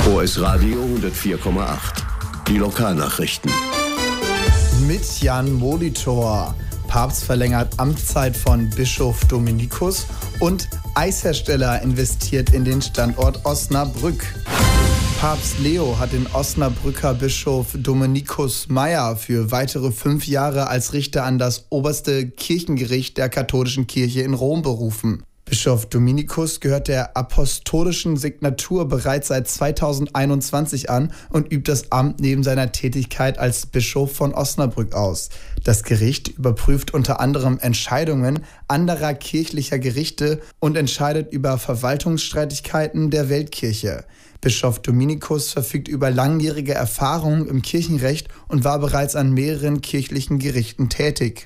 OS Radio 104,8. Die Lokalnachrichten. Mit Jan Molitor. Papst verlängert Amtszeit von Bischof Dominikus und Eishersteller investiert in den Standort Osnabrück. Papst Leo hat den Osnabrücker Bischof Dominikus Meyer für weitere 5 Jahre als Richter an das oberste Kirchengericht der katholischen Kirche in Rom berufen. Bischof Dominikus gehört der apostolischen Signatur bereits seit 2021 an und übt das Amt neben seiner Tätigkeit als Bischof von Osnabrück aus. Das Gericht überprüft unter anderem Entscheidungen anderer kirchlicher Gerichte und entscheidet über Verwaltungsstreitigkeiten der Weltkirche. Bischof Dominikus verfügt über langjährige Erfahrung im Kirchenrecht und war bereits an mehreren kirchlichen Gerichten tätig.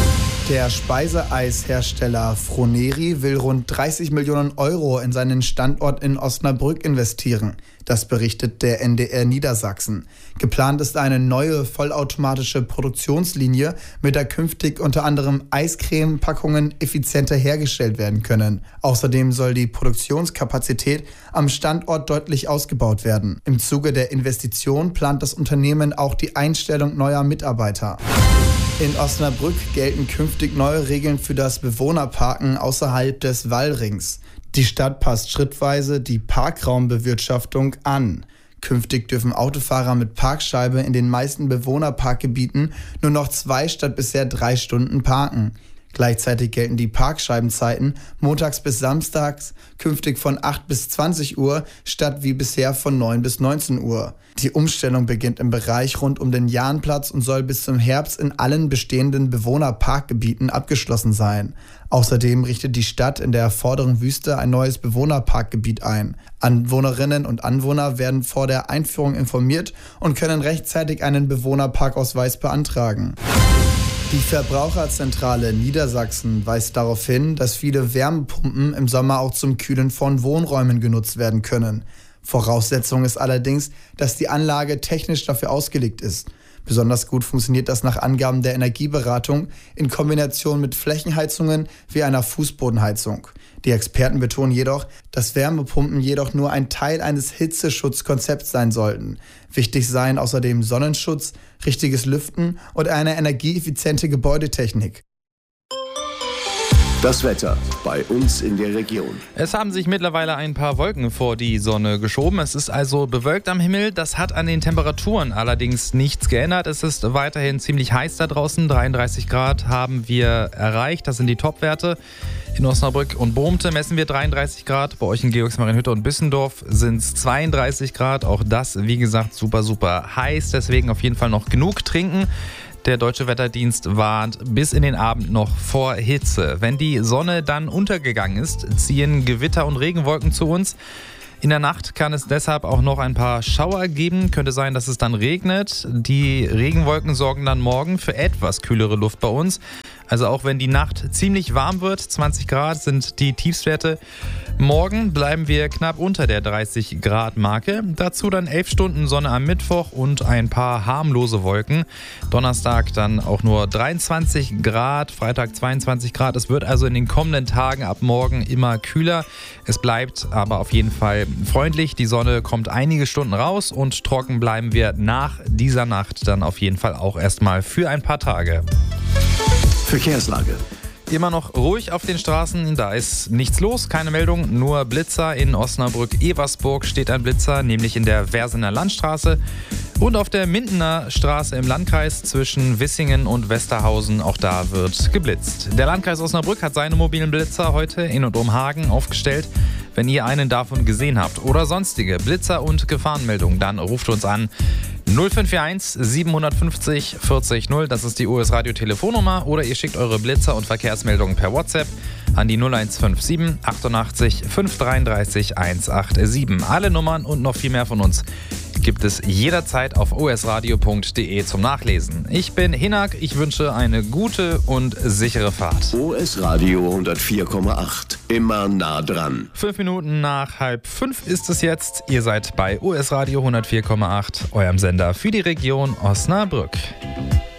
Der Speiseeishersteller Froneri will rund 30 Millionen Euro in seinen Standort in Osnabrück investieren. Das berichtet der NDR Niedersachsen. Geplant ist eine neue vollautomatische Produktionslinie, mit der künftig unter anderem Eiscreme-Packungen effizienter hergestellt werden können. Außerdem soll die Produktionskapazität am Standort deutlich ausgebaut werden. Im Zuge der Investition plant das Unternehmen auch die Einstellung neuer Mitarbeiter. In Osnabrück gelten künftig neue Regeln für das Bewohnerparken außerhalb des Wallrings. Die Stadt passt schrittweise die Parkraumbewirtschaftung an. Künftig dürfen Autofahrer mit Parkscheibe in den meisten Bewohnerparkgebieten nur noch 2 statt bisher 3 Stunden parken. Gleichzeitig gelten die Parkscheibenzeiten montags bis samstags künftig von 8 bis 20 Uhr statt wie bisher von 9 bis 19 Uhr. Die Umstellung beginnt im Bereich rund um den Jahnplatz und soll bis zum Herbst in allen bestehenden Bewohnerparkgebieten abgeschlossen sein. Außerdem richtet die Stadt in der Vorderen Wüste ein neues Bewohnerparkgebiet ein. Anwohnerinnen und Anwohner werden vor der Einführung informiert und können rechtzeitig einen Bewohnerparkausweis beantragen. Die Verbraucherzentrale Niedersachsen weist darauf hin, dass viele Wärmepumpen im Sommer auch zum Kühlen von Wohnräumen genutzt werden können. Voraussetzung ist allerdings, dass die Anlage technisch dafür ausgelegt ist. Besonders gut funktioniert das nach Angaben der Energieberatung in Kombination mit Flächenheizungen wie einer Fußbodenheizung. Die Experten betonen jedoch, dass Wärmepumpen jedoch nur ein Teil eines Hitzeschutzkonzepts sein sollten. Wichtig seien außerdem Sonnenschutz, richtiges Lüften und eine energieeffiziente Gebäudetechnik. Das Wetter bei uns in der Region. Es haben sich mittlerweile ein paar Wolken vor die Sonne geschoben. Es ist also bewölkt am Himmel. Das hat an den Temperaturen allerdings nichts geändert. Es ist weiterhin ziemlich heiß da draußen. 33 Grad haben wir erreicht. Das sind die Topwerte. In Osnabrück und Bohmte messen wir 33 Grad. Bei euch in Georgsmarienhütte und Bissendorf sind es 32 Grad. Auch das, wie gesagt, super, super heiß. Deswegen auf jeden Fall noch genug trinken. Der Deutsche Wetterdienst warnt bis in den Abend noch vor Hitze. Wenn die Sonne dann untergegangen ist, ziehen Gewitter und Regenwolken zu uns. In der Nacht kann es deshalb auch noch ein paar Schauer geben. Könnte sein, dass es dann regnet. Die Regenwolken sorgen dann morgen für etwas kühlere Luft bei uns. Also auch wenn die Nacht ziemlich warm wird, 20 Grad sind die Tiefstwerte. Morgen bleiben wir knapp unter der 30 Grad Marke. Dazu dann 11 Stunden Sonne am Mittwoch und ein paar harmlose Wolken. Donnerstag dann auch nur 23 Grad, Freitag 22 Grad. Es wird also in den kommenden Tagen ab morgen immer kühler. Es bleibt aber auf jeden Fall freundlich. Die Sonne kommt einige Stunden raus und trocken bleiben wir nach dieser Nacht dann auf jeden Fall auch erstmal für ein paar Tage. Verkehrslage. Immer noch ruhig auf den Straßen, da ist nichts los, keine Meldung, nur Blitzer. In Osnabrück-Eversburg steht ein Blitzer, nämlich in der Versener Landstraße. Und auf der Mindener Straße im Landkreis zwischen Wissingen und Westerhausen, auch da wird geblitzt. Der Landkreis Osnabrück hat seine mobilen Blitzer heute in und um Hagen aufgestellt. Wenn ihr einen davon gesehen habt oder sonstige Blitzer- und Gefahrenmeldungen, dann ruft uns an 0541 750 40 0. Das ist die US Radio Telefonnummer. Oder ihr schickt eure Blitzer- und Verkehrsmeldungen per WhatsApp an die 0157 88 533 187. Alle Nummern und noch viel mehr von uns gibt es jederzeit auf osradio.de zum Nachlesen. Ich bin Hinak, ich wünsche eine gute und sichere Fahrt. OS Radio 104,8. Immer nah dran. 5 Minuten nach 4:30 ist es jetzt. Ihr seid bei OS Radio 104,8, eurem Sender für die Region Osnabrück.